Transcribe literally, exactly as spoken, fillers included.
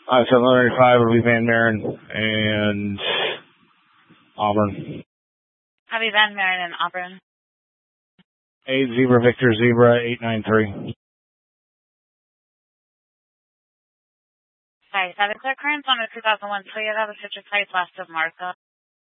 Uh, seven ninety-five will be Van Maren and Auburn. Copy Van Maren and Auburn. eight Zebra Victor Zebra eight nine three. Hi, seven clear currents on a two thousand one Toyota with Citrus Heights west of Marco.